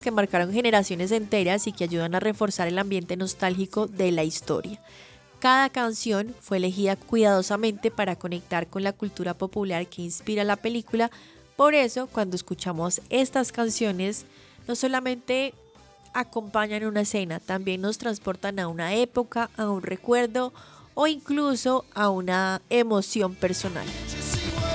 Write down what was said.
que marcaron generaciones enteras y que ayudan a reforzar el ambiente nostálgico de la historia. Cada canción fue elegida cuidadosamente para conectar con la cultura popular que inspira la película. Por eso, cuando escuchamos estas canciones, no solamente acompañan una escena, también nos transportan a una época, a un recuerdo o incluso a una emoción personal.